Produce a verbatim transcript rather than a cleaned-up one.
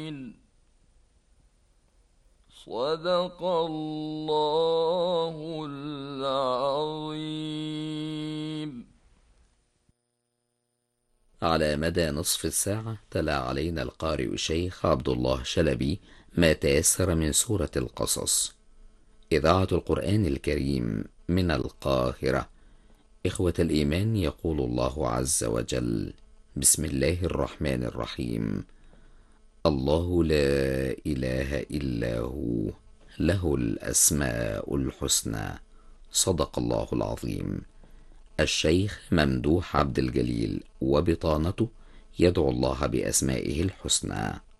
صدق الله العظيم. على مدى نصف الساعة تلا علينا القارئ الشيخ عبد الله شلبي ما تيسر من سورة القصص. إذاعة القرآن الكريم من القاهرة. إخوة الإيمان، يقول الله عز وجل: بسم الله الرحمن الرحيم. الله لا إله إلا هو، له الأسماء الحسنى. صدق الله العظيم. الشيخ ممدوح عبد الجليل وبطانته يدعو الله بأسمائه الحسنى.